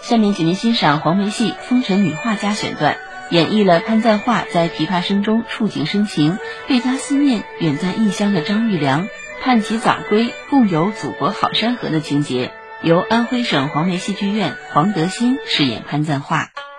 下面请您欣赏黄梅戏《风尘女画家》选段，演绎了潘赞化在琵琶声中触景生情，倍加思念远在异乡的张玉良，盼其早归，共有祖国好山河的情节。由安徽省黄梅戏剧院黄德新饰演潘赞化。